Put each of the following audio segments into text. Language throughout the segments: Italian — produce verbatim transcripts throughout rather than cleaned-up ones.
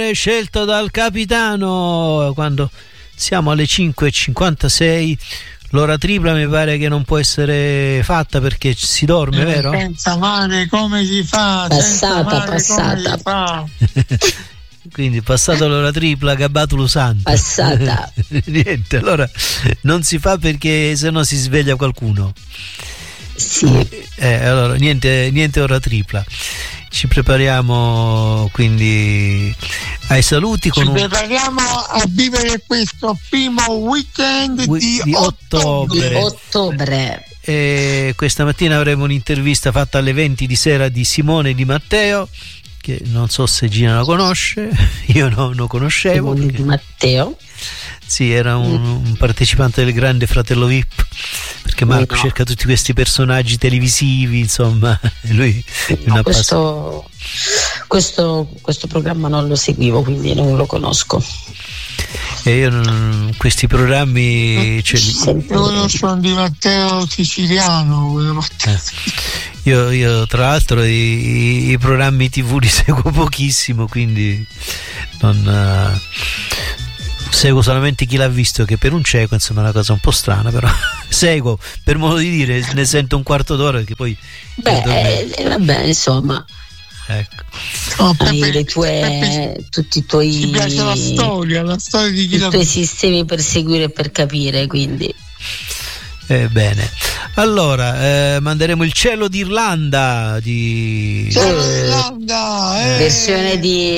Scelto dal capitano quando siamo alle cinque e cinquantasei. L'ora tripla mi pare che non può essere fatta perché si dorme, vero? Senza mare come si fa? Passata, mare passata. come si fa? Quindi passato l'ora tripla, gabbato l'usante. Passata. Niente, allora non si fa perché sennò si sveglia qualcuno. Sì. Eh, allora niente, niente ora tripla. Ci prepariamo quindi ai saluti con Ci un... prepariamo a vivere questo primo weekend We- di, di ottobre. ottobre. Ottobre. E questa mattina avremo un'intervista fatta alle venti di sera di Simone Di Matteo, che non so se Gina la conosce, io no, non conoscevo. Simone Di Matteo. Sì, era un, un partecipante del Grande Fratello V I P, perché Marco no. cerca tutti questi personaggi televisivi, insomma, e lui No, una questo, questo, questo programma non lo seguivo, quindi non lo conosco. E io non, questi programmi ce li... Io sono Di Matteo siciliano. eh. io, io tra l'altro i, i programmi tivù li seguo pochissimo, quindi non... Uh, seguo solamente chi l'ha visto, che per un cieco insomma è una cosa un po' strana, però seguo per modo di dire, ne sento un quarto d'ora che poi beh eh, vabbè insomma ecco. Oh, hai Peppe, le tue Peppe, tutti i tuoi ci piace la storia, la storia di chi i la tuoi sistemi per seguire e per capire, quindi eh, bene, allora eh, manderemo Il cielo d'Irlanda di Cielo d'Irlanda, eh. versione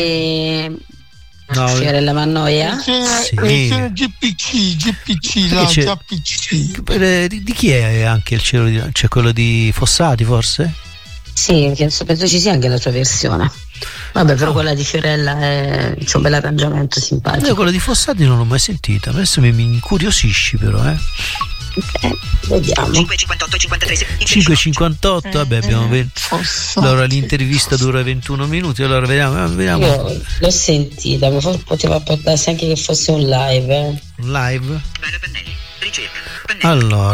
di no, Fiorella Mannoia, sì. Versione G P C, G P C, la c'è- G P C. Eh, di, di chi è anche Il cielo d'Irlanda? C'è quello di Fossati forse? sì, penso, penso ci sia anche la sua versione. Vabbè, però quella di Fiorella è, c'è un bel arrangiamento Io simpatico. quello di Fossati non l'ho mai sentita, adesso mi, mi incuriosisci però eh. Eh, vediamo. cinque e cinquantotto e cinquantatré cinque e cinquantotto, vabbè abbiamo venti. Fossati. Allora l'intervista dura ventuno minuti, allora vediamo, vediamo. Io l'ho sentita, ma forse poteva darsi anche che fosse un live. Eh. Un live. Vara pannelli. Ricerca. Pannelli.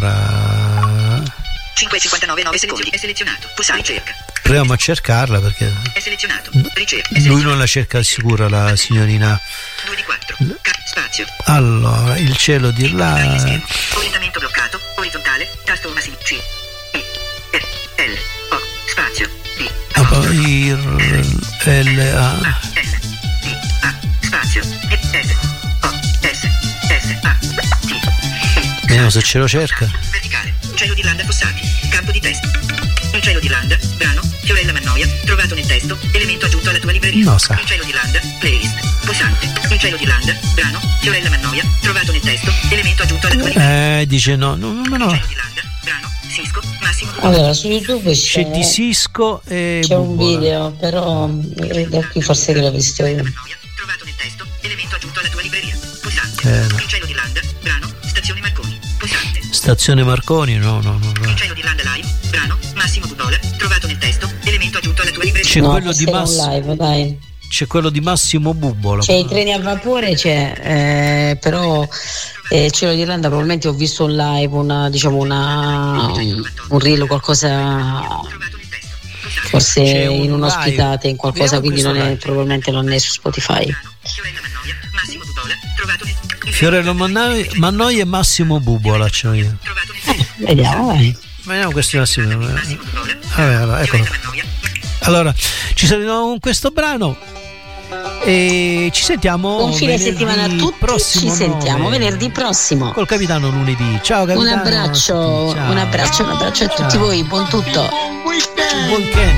Allora cinque e cinquantanove nove secondi. È selezionato. Pulsare ricerca. proviamo a cercarla perché È selezionato. Ricerca. È lui selezionato. non la cerca sicura, la signorina. due di quattro. Ca- spazio. Allora, Il cielo d'Irlanda. Orientamento bloccato. Orizzontale. Tasto massimo. C. I. E. L. O. Spazio. D. Ah, poi L A. A. L. D. A. Spazio. E. S. O. S. S. A. T. Vediamo se ce lo cerca. Verticale. Cielo d'Irlanda Fossati. Campo di testo. Un cielo d'Irlanda. Brano. Fiorella Mannoia. Trovato nel testo. Elemento aggiunto alla tua libreria. No, sa. Un cielo d'Irlanda. Playlist. Pulsante. Un cielo d'Irlanda. Brano. Fiorella Mannoia. Trovato nel testo. Elemento aggiunto alla tua libreria. Eh, dice no, no, no, no. Cielo d'Irlanda. Brano. Sisco. Massimo. Allora, su YouTube c'è, C'è di Cisco e c'è un Bubbola. video, però da qui forse che l'ho visto io. Mannoia. Trovato nel testo. Elemento aggiunto alla tua libreria. Pulsante. Eh, no. Un cielo d'Irlanda. Brano. Stazione Marconi. Pulsante. Stazione Marconi, no, no, no, no. Un cielo d'Irlanda live. Brano. Massimo Bubola. Trovato nel testo. Elemento aggiunto alla tua libreria. C'è No, quello di forse era Mass- un live, dai. C'è quello di Massimo Bubbola. C'è i treni a vapore, c'è, eh, però eh, Cielo d'Irlanda probabilmente ho visto un live, una, diciamo una, un reel o qualcosa, Trovato nel testo. Pulsante. forse C'è un in un'ospitata, in qualcosa, Vediamo quindi non questo è, live. probabilmente non è su Spotify. Brano. Fiorella Mannoia. Massimo Bubola. Trovato nel Fiorello Mannoi- Mannoi e Massimo Bubbola c'ho io. Trovato nel testo. Vediamo, vai. Vediamo questo Massimo. Massimo Bubola. Vabbè, allora, eccolo. Fiorella Mannoia. Allora, ci salutiamo con questo brano e ci sentiamo Buon fine venerdì settimana a tutti, prossimo ci sentiamo nove. venerdì prossimo. Col capitano lunedì. Ciao Un capitano. abbraccio, Ciao. un abbraccio, un abbraccio a tutti Ciao. voi, buon tutto. Buon weekend. Buon weekend.